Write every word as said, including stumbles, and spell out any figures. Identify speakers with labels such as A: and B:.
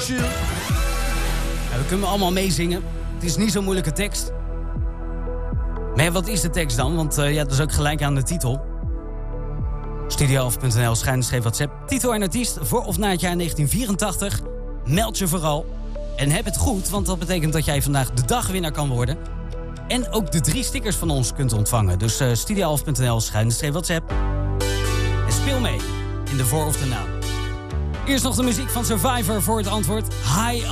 A: chill.
B: Ja, we kunnen allemaal meezingen. Het is niet zo'n moeilijke tekst. Maar ja, wat is de tekst dan? Want uh, ja, dat is ook gelijk aan de titel. studio elf punt n l, schuinschreef WhatsApp. Titel en artiest voor of na het jaar negentien vierentachtig. Meld je vooral. En heb het goed, want dat betekent dat jij vandaag de dagwinnaar kan worden. En ook de drie stickers van ons kunt ontvangen. Dus uh, studio elf punt n l, schuinschreef WhatsApp. En speel mee in de voor of de na. Eerst nog de muziek van Survivor voor het antwoord. High